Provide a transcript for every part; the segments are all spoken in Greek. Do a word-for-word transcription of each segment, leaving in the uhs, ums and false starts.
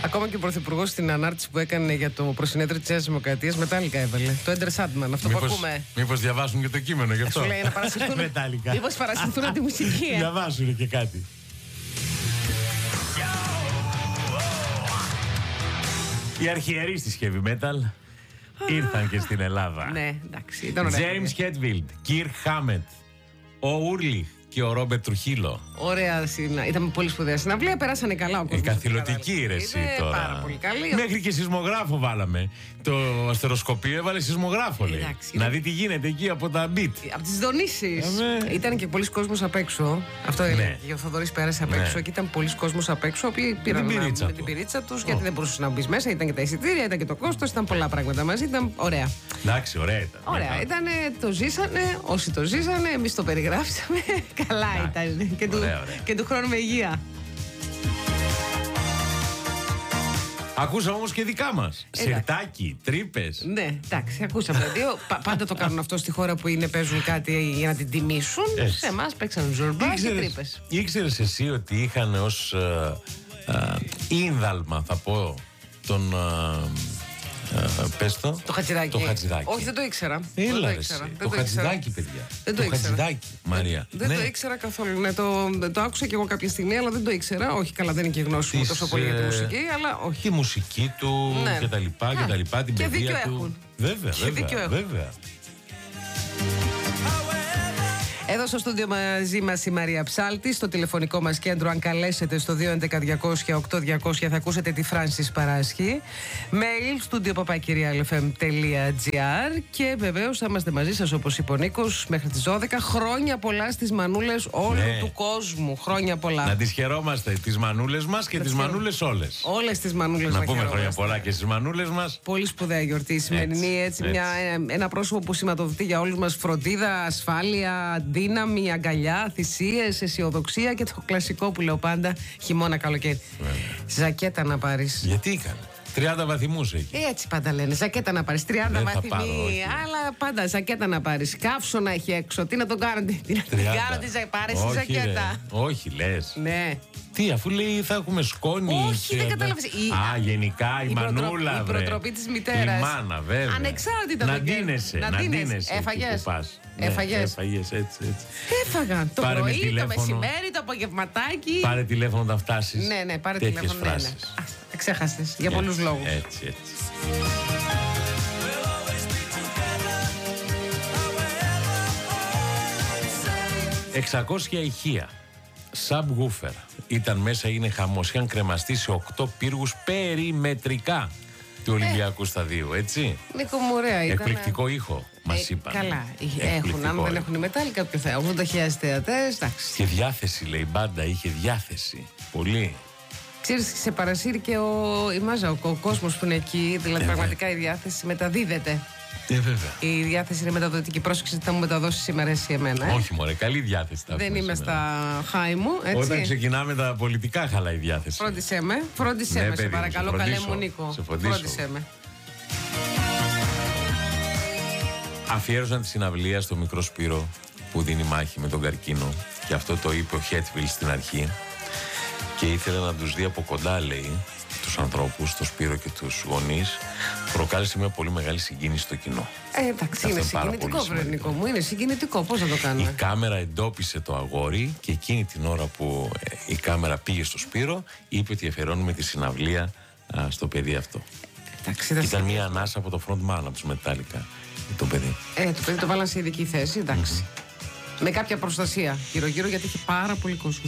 Ακόμα και ο Πρωθυπουργός στην ανάρτηση που έκανε για το προσυνέδριο της Νέας Δημοκρατίας, Μετάλλικα έβαλε. Το Enter Sandman, αυτό μήπως, που ακούμε. Μήπως διαβάσουν και το κείμενο γι' αυτό. Σου λέει να παρασυρθούν. Μήπως παρασυρθούν από τη μουσική. Ε? Διαβάσουν και κάτι. Οι αρχιερείς της heavy metal ήρθαν και στην Ελλάδα. Ναι, εντάξει, ήταν ωραία. James Hetfield, Kirk Hammett, ο Ούρλιχ και ο Ρόμπερτ Τρουχίλο. Ωραία συναυλία. Ήταν πολύ σπουδαία συναυλία. Περάσανε καλά ο κόσμος. Η καθηλωτική ρε εσύ τώρα. Πάρα πολύ καλή. Μέχρι και σεισμογράφο βάλαμε. Το αστεροσκοπείο έβαλε σεισμογράφο, λέει. Εντάξει, να είναι... δει τι γίνεται εκεί από τα beat. Από τις δονήσεις. Αμέ. Ήταν και πολλοί κόσμος απ' έξω. Αυτό έλεγε. Ναι. Και ο Θοδωρής πέρασε απ' Ναι. έξω και ήταν πολλοί κόσμος απ' έξω. Οποίοι πήραν την πυρίτσα με του. την πυρίτσα τους, γιατί δεν μπορούσαν να μπει μέσα. Ήταν και τα εισιτήρια, ήταν και το κόστος, ήταν πολλά πράγματα μαζί. Ήταν ωραία. Εντάξει, ωραία ήταν. Ωραία, ήταν, το ζήσανε, όσοι το ζήσανε, εμείς το περιγράψαμε. Καλά ήταν. Και του, Ωραία, ωραία. και του χρόνου με υγεία. Ακούσαμε όμως και δικά μας. Εντάξει. Σιρτάκι, τρύπες. Ναι, εντάξει, ακούσαμε δύο. Πα- πάντα το κάνουν αυτό στη χώρα που είναι, παίζουν κάτι για να την τιμήσουν. Έτσι. Σε εμάς παίξαν ζορμπά και τρύπες. Ήξερες εσύ ότι είχαν ως ε, ε, ίνδαλμα, θα πω, τον. Ε, ε, πες το. Το Χατζηδάκι. Το Χατζηδάκι. Όχι, δεν το ήξερα. δεν Έλα, το ρε, ήξερα. εσύ. Δεν Το το ήξερα. Χατζηδάκι, παιδιά. Δεν το Το ήξερα. Χατζηδάκι, Μαρία. Δεν Ναι. το ήξερα καθόλου. Ναι, το, το άκουσα και εγώ κάποια στιγμή, αλλά δεν το ήξερα. Όχι, καλά, δεν είναι και η γνώση μου Της, τόσο πολύ για τη ε, μουσική, αλλά όχι. Τη μουσική του Ναι. και τα λοιπά και τα λοιπά, την Και παιδεία δίκιο του. έχουν. Βέβαια, Και δίκιο βέβαια, έχουν. βέβαια. Εδώ στο στούντιο μαζί μας η Μαρία Ψάλτη. Στο τηλεφωνικό μας κέντρο, αν καλέσετε στο δύο έντεκα διακόσια οκτώ διακόσια, θα ακούσετε τη Φράνσις Παράσχη. Mail studio παπακυρία ελ εφ εμ τελεία τζι άρ. Και βεβαίως θα είμαστε μαζί σας, όπως είπε ο Νίκος, μέχρι τις δώδεκα. Χρόνια πολλά στις μανούλες όλου Ναι. του κόσμου. Χρόνια πολλά. Να τις χαιρόμαστε, τις μανούλες μας και Να τις τις μανούλες όλες. Όλες τις μανούλες Να να πούμε χρόνια χαιρόμαστε. πολλά και στις μανούλες μας. Πολύ σπουδαία γιορτή η σημερινή. Έτσι, Έτσι, μια, ένα πρόσωπο που σηματοδοτεί για όλους μας φροντίδα, ασφάλεια, δύναμη, αγκαλιά, θυσίες, αισιοδοξία και το κλασικό που λέω πάντα, χειμώνα, καλοκαίρι. Ζακέτα να πάρεις. Γιατί έκανε. τριάντα βαθμούς έχει. Έτσι πάντα λένε. Ζακέτα να πάρεις. τριάντα Δεν θα βαθμοί. πάρω, όχι. Αλλά πάντα ζακέτα να πάρεις. Καύσωνα έχει έξω. Τι να τον κάνετε. Τι να την τριάντα. κάνετε. ζα- Πάρε τη Όχι, ζακέτα. ρε. Όχι, λες. Ναι. Τι, αφού λέει θα έχουμε σκόνη. Όχι, και- δεν κατάλαβες. Η- Α, γενικά η, η προτρο- μανούλα. η βρε. προτροπή της μητέρας. Η μάνα, βέβαια. Ανεξάρτητα να το κέρδος. ντύνεσαι. Να Να ντύνεσαι. ντύνεσαι. Έφαγες? εκεί που πας. Ναι, Έφαγες? έφαγες, έτσι, έτσι. Έφαγα το Πάρε με πρωί, το τηλέφωνο. μεσημέρι, το απογευματάκι. Πάρε τηλέφωνο όταν φτάσεις. Ναι, ναι, πάρε τέτοιες τηλέφωνο. Ναι, ναι. φράσεις. Α, ξέχασες για Έτσι, πολλούς λόγους. Έτσι, έτσι. εξακόσια ηχεία. Subwoofer. Ήταν μέσα, είναι χαμός. Είχαν κρεμαστεί σε οκτώ πύργους περιμετρικά του Ολυμπιακού Σταδίου, έτσι. Νίκο μου, ωραία ήταν. Εκπληκτικό ήχο, μας Ε, είπαν. Καλά, έχουν. Αν δεν έχουν οι μετάλλοι, κάποιο θα έχουν. ογδόντα χιλιάδες θεατές, εντάξει. Και διάθεση, λέει, η μπάντα είχε διάθεση. Πολύ. Ξέρεις, σε παρασύρει και ο, η μάζα, ο, ο κόσμος που είναι εκεί. Δηλαδή, Ε, πραγματικά η διάθεση μεταδίδεται. Ε, βέβαια. Η διάθεση είναι μεταδοτική. Πρόσεξε τι θα μου μεταδώσει σήμερα εσύ εμένα. Ε. Όχι, μωρέ, καλή διάθεση θα Δεν έχουμε είμαι σήμερα. στα χάη μου, έτσι. Όταν ξεκινάμε τα πολιτικά, χαλάει η διάθεση. Φρόντισέ με, φρόντισέ Ναι, με, σε παιδί μου, παρακαλώ, σε καλέ φροντίσω. μου Νίκο. Σε φροντίσω. Φρόντισέ με. Αφιέρωσαν τη συναυλία στο μικρό Σπύρο που δίνει μάχη με τον καρκίνο. Και αυτό το είπε ο Χέτφιλ στην αρχή. Και ήθελε να τους δει από κοντά, λέει, τους ανθρώπους, τον Σπύρο και τους γονείς. Προκάλεσε μια πολύ μεγάλη συγκίνηση στο κοινό. Ε, εντάξει, Αυτό είναι είναι πάρα συγκινητικό, πολύ βρε σημαντικό. Νίκο μου. Είναι συγκινητικό. Πώς θα το Η κάνουμε. κάμερα εντόπισε το αγόρι και εκείνη την ώρα που ε, η κάμερα πήγε στο Σπύρο, είπε ότι αφιερώνουμε τη συναυλία α, στο παιδί αυτό. Εντάξει, δεν Ήταν σε- μια ανάσα από το frontman, από τους Metallica, το παιδί. Ε, το παιδί το βάλαν σε ειδική θέση, εντάξει. Με κάποια προστασία γύρω-γύρω, γιατί έχει πάρα πολύ κόσμο.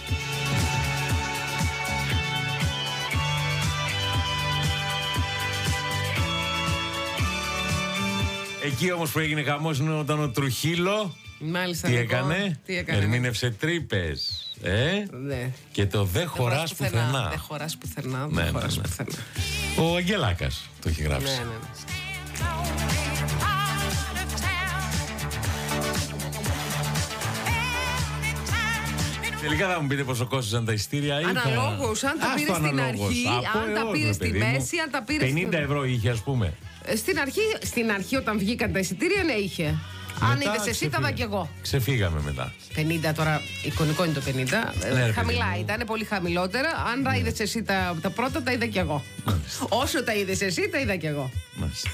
Εκεί όμως που έγινε χαμός είναι όταν ο Τρουχίλο Μάλιστα. τι Νίκο. έκανε, Τι έκανε. ερμήνευσε τρύπες. Ε? Ναι. Και το δεν χωράς πουθενά. Δεν χωράς πουθενά. Ναι, Δεν χωράς ναι, ναι. πουθενά. Ο Αγγελάκας το έχει Ναι, γράψει. ναι, ναι. Τελικά θα μου πείτε πόσο κόστησαν τα ειστήρια. ή θα- Αναλόγως, αν τα Ας πήρες το στην αναλόγως. αρχή, Από αν τα έως, πήρες ρε στη παιδί μου. μέση, αν τα πήρες πενήντα στην- ευρώ είχε, ας πούμε. Ε, Στην αρχή, στην αρχή, όταν βγήκαν τα εισιτήρια, ναι, είχε. Αν είδες εσύ, τα είδα κι εγώ. Ξεφύγαμε μετά. πενήντα τώρα, εικονικό είναι το πενήντα. Ναι, χαμηλά παιδί, ήταν, πολύ χαμηλότερα. Αν τα είδες εσύ τα, τα πρώτα, τα είδα κι εγώ. Μάλιστα. Όσο τα είδες εσύ, τα είδα κι εγώ. Μάλιστα.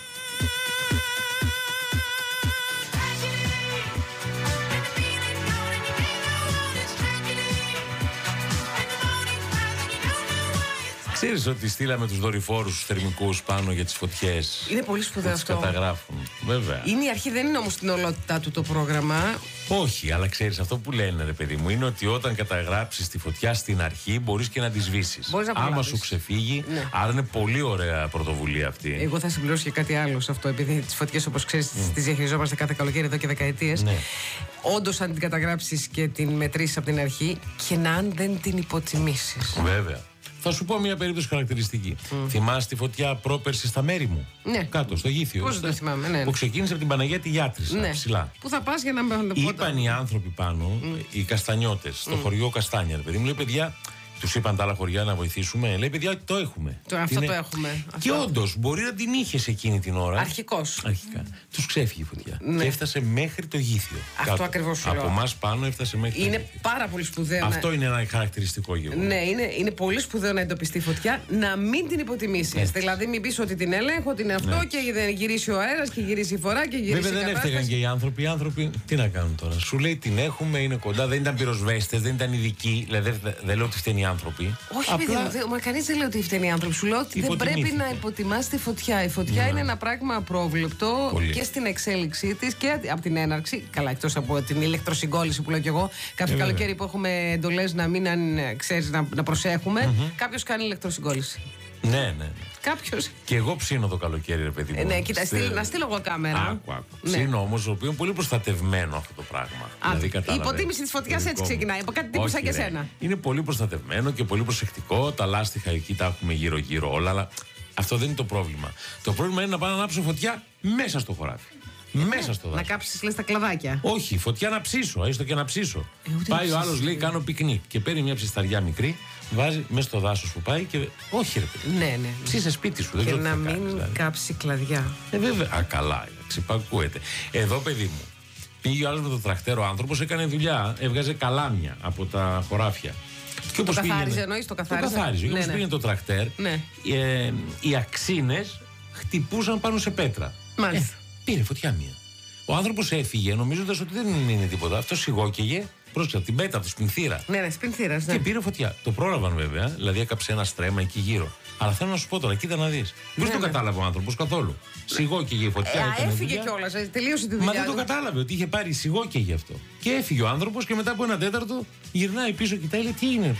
Ξέρεις ότι στείλαμε τους δορυφόρους τους θερμικούς πάνω για τις φωτιές. Είναι πολύ σπουδαίο αυτό. Τους καταγράφουν. Βέβαια. Είναι η αρχή, δεν είναι όμως στην ολότητά του το πρόγραμμα. Όχι, αλλά ξέρεις, αυτό που λένε, ρε παιδί μου, είναι ότι όταν καταγράψεις τη φωτιά στην αρχή μπορείς και να τη σβήσεις. Άμα σου ξεφύγει, ναι. Άρα είναι πολύ ωραία πρωτοβουλία αυτή. Εγώ θα συμπληρώσω και κάτι άλλο σε αυτό, επειδή τις φωτιές, όπως ξέρεις, mm. τις διαχειριζόμαστε κάθε καλοκαίρι εδώ και δεκαετίες. Ναι. Όντως, αν την καταγράψεις και την μετρήσεις από την αρχή, και να αν δεν την υποτιμήσεις. Βέβαια. Θα σου πω μια περίπτωση χαρακτηριστική. Mm. Θυμάσαι τη φωτιά πρόπερση στα μέρη μου. Ναι. Κάτω, στο Γήθιο. Πώς δεν θυμάμαι, ναι. Που ξεκίνησε από την Παναγία τη Γιάτρησα. Ναι. Ψηλά. Πού θα πας για να με. Είπαν οι άνθρωποι πάνω, mm. οι καστανιώτες, στο mm. χωριό Καστάνια. Παιδί μου λέει, παιδιά, τους είπαν τα άλλα χωριά να βοηθήσουμε. Λέει, παιδιά, το έχουμε. Το, αυτό είναι... το έχουμε. Και όντως, μπορεί να την είχε εκείνη την ώρα. Αρχικώς. Αρχικά. Τους ξέφυγε η φωτιά. Ναι. Και έφτασε μέχρι το Γήθιο. Αυτό ακριβώς σου λέω. Από εμάς πάνω έφτασε μέχρι. Είναι το Γήθιο. πάρα πολύ σπουδαίο. Αυτό να... είναι ένα χαρακτηριστικό γεγονός. Ναι, είναι, είναι πολύ σπουδαίο να εντοπιστεί φωτιά, να μην την υποτιμήσεις. Δηλαδή, μην πεις ότι την έλεγχο, την αυτό ναι. και δεν γυρίσει ο αέρας και γυρίσει η φορά και γυρίσει. Βέβαια, η δεν έφταιγαν και οι άνθρωποι. Οι άνθρωποι τι να κάνουν τώρα. Σου λέει την έχουμε, είναι κοντά, δεν ήταν πυροσβέστες, δεν ήταν ειδικοί. Δηλαδή, δεν δε λέω ότι φταίνουν οι άνθρωποι. Όχι, Απλά... παιδί μου, μα κανείς δεν λέει ότι φταίνει οι άνθρωποι. Σου λέω ότι δεν πρέπει να υποτιμάς τη φωτιά. Η φωτιά ναι. είναι ένα πράγμα απρόβλεπτο πολύ. Και στην εξέλιξή της και από την έναρξη. Καλά, εκτός από την ηλεκτροσυγκόλληση που λέω κι εγώ. Κάποιο ε, καλοκαίρι που έχουμε εντολές να μην αν, ξέρεις, να, να προσέχουμε, mm-hmm. κάποιος κάνει ηλεκτροσυγκόλληση. Ναι, ναι. ναι. Κάποιος. Και εγώ ψήνω το καλοκαίρι, ρε παιδί μου. Ε, ναι, κοίτα, στείλ, να στείλω εγώ κάμερα. Άκου, άκου. Ναι. Ψήνω όμως, ο οποίο είναι πολύ προστατευμένο αυτό το πράγμα. Α, δηλαδή, η υποτίμηση της φωτιάς έτσι ξεκινάει. Από κάτι τύπου σαν και εσένα. Είναι πολύ προστατευμένο και πολύ προσεκτικό. Τα λάστιχα εκεί τα έχουμε γύρω-γύρω όλα, αλλά αυτό δεν είναι το πρόβλημα. Το πρόβλημα είναι να πάω να ανάψω φωτιά μέσα στο χωράφι. Μέσα στο δάσος. Να κάψεις, λες, τα κλαδάκια. Όχι, φωτιά να ψήσω, έστω και να ψήσω. Ε, πάει ο άλλος, λέει, κάνω πικνίκ και παίρνει μια ψισταριά μικρή, βάζει μέσα στο δάσος που πάει και. Όχι, ρε παιδί. Ναι, ναι. Ψήσε σπίτι σου, δεν και ξέρω. Και να μην κάνεις, δηλαδή. Κάψει κλαδιά. Ε, βέβαια. Α, καλά, ξυπακούεται. Εδώ, παιδί μου, πήγε ο άλλος με το τρακτέρο, ο άνθρωπος έκανε δουλειά, έβγαζε καλάμια από τα χωράφια. Και το καθάριζε, εννοείς το καθάριζε. Το καθάριζε. Ναι, όπως ναι. πήγαινε το τρακτέρ, ναι. ε, οι αξίνες χτυπούσαν πάνω σε πέτρα. Μάλιστα. Ε, πήρε φωτιά μία. Ο άνθρωπος έφυγε νομίζοντας ότι δεν είναι τίποτα. Αυτό σιγόκαιγε, πρόσεξα την πέτα του, σπινθήρα. Ναι, ναι, σπινθήρας, ναι. Και πήρε φωτιά. Το πρόλαβαν βέβαια, δηλαδή έκαψε ένα στρέμμα εκεί γύρω. Αλλά θέλω να σου πω τώρα, κοίτα να δεις. Δεν ναι, το ναι. κατάλαβε ο άνθρωπος καθόλου. Σιγόκαιγε η φωτιά. Ε, έφυγε κιόλας, τελείωσε τη δουλειά. Μα δεν το κατάλαβε ότι είχε πάρει σιγόκαιγε αυτό. Και έφυγε ο άνθρωπος και μετά από ένα τέταρτο γυρνάει πίσω, κοιτάει, λέει τι έγινε.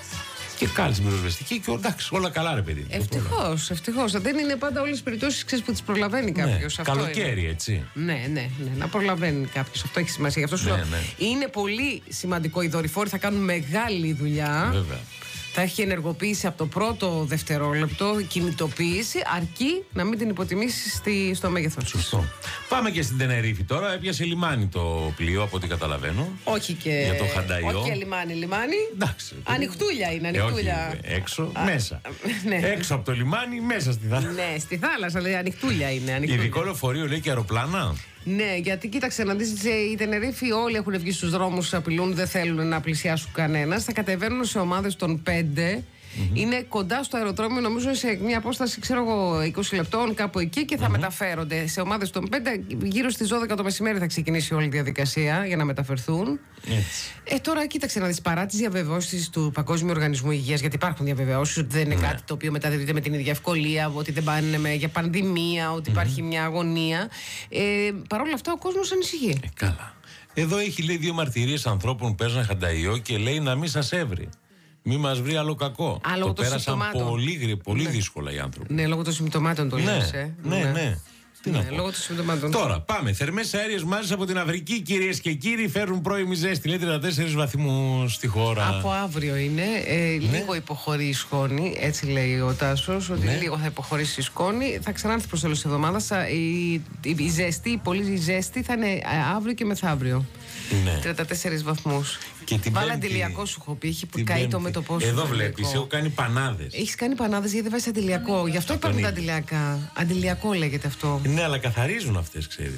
Και κάλεσε την πυροσβεστική και εντάξει, όλα καλά, ρε παιδί. Ευτυχώς, ευτυχώς. Δεν είναι πάντα όλες τις περιπτώσεις που τις προλαβαίνει κάποιος. Ναι, καλοκαίρι, είναι. Έτσι. Ναι, ναι, ναι, να προλαβαίνει κάποιος. Αυτό έχει σημασία. Γι' αυτό σου ναι, λέω. Ναι. Είναι πολύ σημαντικό. Οι δορυφόροι θα κάνουν μεγάλη δουλειά. Βέβαια. Θα έχει ενεργοποίηση από το πρώτο δευτερόλεπτο, κινητοποίηση, αρκεί να μην την υποτιμήσει στο μέγεθος. Σωστό. Πάμε και στην Τενερίφη τώρα. Έπιασε λιμάνι το πλοίο, από ό,τι καταλαβαίνω. Όχι και. Για το Χανταϊό. Όχι και λιμάνι, λιμάνι. Εντάξει. Ανοιχτούλια είναι, ανοιχτούλια. Ε, όχι, έξω, Α, μέσα. Ναι. Έξω από το λιμάνι, μέσα στη θάλασσα. Ναι, στη θάλασσα, λέει ανοιχτούλια είναι. Ανοιχτούλια. Ειδικό λεωφορείο, λέει, και αεροπλάνα. Ναι, γιατί κοίταξε να δεις, η Τενερίφη όλοι έχουν βγει στους δρόμους, απειλούν, δεν θέλουν να πλησιάσουν κανένας. Θα κατεβαίνουν σε ομάδες των πέντε. Mm-hmm. Είναι κοντά στο αεροδρόμιο, νομίζω σε μια απόσταση, ξέρω εγώ, είκοσι λεπτών, κάπου εκεί, και θα mm-hmm. μεταφέρονται σε ομάδες των πέντε. Γύρω στις δώδεκα το μεσημέρι θα ξεκινήσει όλη η διαδικασία για να μεταφερθούν. Yes. Ε, τώρα κοίταξε να δεις, παρά τις διαβεβαιώσεις του Παγκόσμιου Οργανισμού Υγείας, γιατί υπάρχουν διαβεβαιώσεις ότι δεν είναι yeah. κάτι το οποίο μεταδίδεται με την ίδια ευκολία, ότι δεν πάνε με, για πανδημία, ότι mm-hmm. υπάρχει μια αγωνία. Ε, Παρ' όλα αυτά ο κόσμος ανησυχεί. Ε, καλά. Εδώ έχει, λέει, δύο μαρτυρίες ανθρώπων που παίζαν Χανταϊό και λέει να μην σας έβρει. Μη μας βρει άλλο κακό. Α, το πέρασαν πολύ, πολύ ναι. δύσκολα οι άνθρωποι. Ναι, λόγω των συμπτωμάτων το ναι, λες, ε. Ναι, ναι. ναι. Τι ναι, να πω. Λόγω των συμπτωμάτων. Τώρα πάμε. Θερμές αέριες μάζες από την Αφρική, κυρίες και κύριοι, φέρουν πρώιμη ζέστη. Λέει τριάντα τέσσερις βαθμούς στη χώρα. Από αύριο είναι. Ε, ναι. Λίγο υποχωρεί η σκόνη, έτσι λέει ο Τάσος. Ότι ναι. λίγο θα υποχωρήσει η σκόνη. Θα ξανάρθει προς τέλος της εβδομάδας. Η, η, η ζέστη, η πολύ ζέστη θα είναι αύριο και μεθαύριο. Ναι. τριάντα τέσσερις βαθμούς. Βάλε αντιλιακό, σου έχω πει. Έχει καεί το μέτωπό σου. Εδώ βλέπεις, έχω κάνει πανάδες. Έχεις κάνει πανάδες γιατί δεν βάζεις αντιλιακό. Γι' αυτό υπάρχουν τα αντιλιακά. Αντιλιακό λέγεται αυτό. Ναι, αλλά καθαρίζουν αυτές, ξέρεις.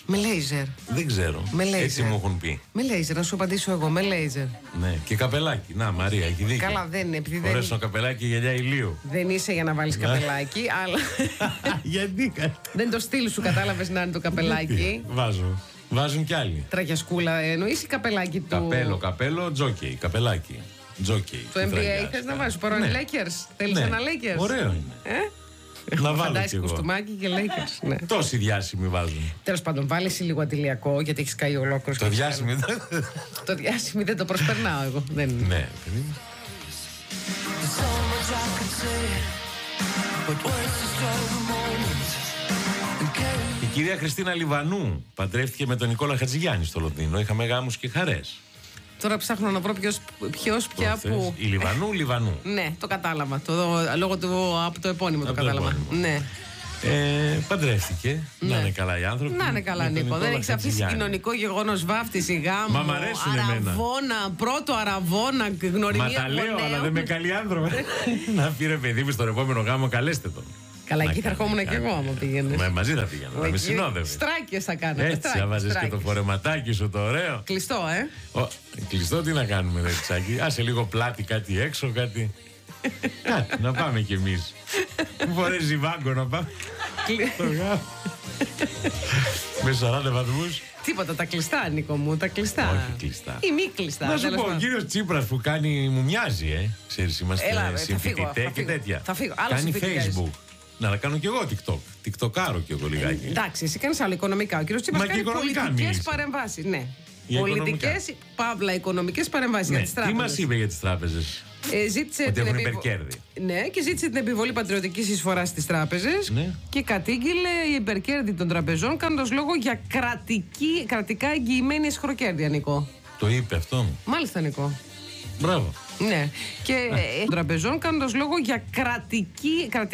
Με λέιζερ. Δεν ξέρω. Με λέιζερ. Έτσι μου έχουν πει. Με λέιζερ, να σου απαντήσω εγώ. Με λέιζερ. Ναι, και καπελάκι. Να, Μαρία, έχει δίκιο. Καλά, δεν είναι. Επειδή Ωραίο δεν... καπελάκι γυαλιά ηλίου. δεν είσαι για να βάλεις καπελάκι, αλλά. Γιατί. Δεν το στυλ σου, κατάλαβες να είναι το καπελάκι. Βάζω. Βάζουν κι άλλοι. Τραγιασκούλα εννοείς ή καπελάκι του. Καπέλο, καπέλο, τζόκεϊ. Καπελάκι. Τζόκεϊ. Το N B A θες να βάζεις παρόν Lakers. Θέλεις ένα Lakers. Ωραίο είναι. Ε? Να βάλω κι Φαντάζεσαι εγώ. κουστούμάκι και Lakers. Ναι. Τόσοι διάσημοι βάζουν. Τέλος πάντων, βάλει λίγο αντιλιακό γιατί έχεις καεί ολόκληρος. Το διάσημοι. Το διάσημοι δεν το προσπερνάω εγώ. Δεν είναι. Ναι, παιδί μου. Η κυρία Χριστίνα Λιβανού παντρεύτηκε με τον Νικόλα Χατζηγιάννη στο Λονδίνο. Είχαμε γάμους και χαρές. Τώρα ψάχνω να βρω ποιος, ποιος πια Προχθές. που. Η Λιβανού, Λιβανού. Ναι, το κατάλαβα. Το, λόγω του από το επώνυμο το Από το κατάλαβα. επώνυμο. Ναι. Ε, παντρεύτηκε. Ναι. Να είναι καλά οι άνθρωποι. Να είναι καλά, με τον Νίκο. Νικόλα Δεν έχει αφήσει Χατζηγιάννη. κοινωνικό γεγονός βάφτιση, γάμο. Μα μ' αρέσουν εμένα. αραβόνα, πρώτο αραβόνα, γνωριμία. Μα τα λέω, γονέων. αλλά δεν με καλοί άνθρωποι. Να πήρε παιδί μου στον επόμενο γάμο, καλέστε τον. Καλά, Να εκεί θα κάνει, ερχόμουν να και κάνει. εγώ άμα πήγαινε. Μα μαζί θα πήγαινα. Να με συνόδευε. Στράκες θα κάναμε. Έτσι, στράκες, άβαζε και το στράκες. φορεματάκι σου το ωραίο. Κλειστό, ε. Ο, κλειστό τι να κάνουμε, ρε Τσάκη. Άσε λίγο πλάτη, κάτι έξω, κάτι. Κάτι, να πάμε κι εμείς. Μου φορές ζιβάγκο να πάμε. Στο γάμο. Με σαράντα βαθμούς. Τίποτα, τα κλειστά, Νίκο μου, τα κλειστά. Όχι κλειστά. Ή μη κλειστά. Να σου τέλος πω, ο πάντων. κύριος Τσίπρας που κάνει, μου μοιάζει, ε. Ξέρεις, είμαστε Έλα, ρε, θα φύγω, συμφοιτητέ θα και φύγω. τέτοια. Θα φύγω. Άλλο Κάνει συμφοιτητές. Facebook. Να, να κάνω κι εγώ TikTok. TikTokάρω κι εγώ λιγάκι. Εντάξει, εσύ κάνεις άλλο οικονομικά. Ο κύριος Τσίπρας Μα και κάνει οικονομικά πολιτικές μίλησε. παρεμβάσεις. Ναι. Για Πολιτικές, παύλα, οικονομικές παρεμβάσεις Ναι. για τις Τι τράπεζες. μας είπε για τις τράπεζες. Ε, ζήτησε Ότι την έχουν επιβο- υπερκέρδη. Ναι, και ζήτησε την επιβολή πατριωτικής εισφοράς στις τράπεζες Ναι. και κατήγγειλε η υπερκέρδη των τραπεζών κάνοντας λόγο για κρατική, κρατικά εγγυημένη εσχροκέρδεια, Νικό. Το είπε αυτό. Μάλιστα, Νικό. Μπράβο. Ναι. Και ε, των τραπεζών κάνοντας λόγο για κρατική, κρατικά